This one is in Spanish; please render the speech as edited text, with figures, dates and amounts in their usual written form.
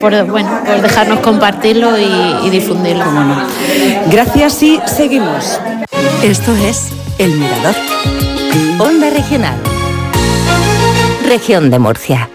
por dejarnos compartirlo y difundirlo. Bueno, gracias y seguimos. Esto es El Mirador. Onda Regional. Región de Murcia.